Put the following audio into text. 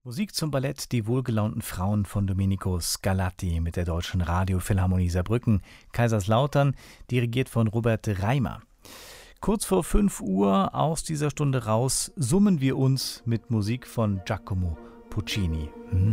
Musik zum Ballett Die wohlgelaunten Frauen von Domenico Scarlatti mit der Deutschen Radiophilharmonie Saarbrücken, Kaiserslautern, dirigiert von Robert Reimer. Kurz vor 5 Uhr aus dieser Stunde raus summen wir uns mit Musik von Giacomo Puccini.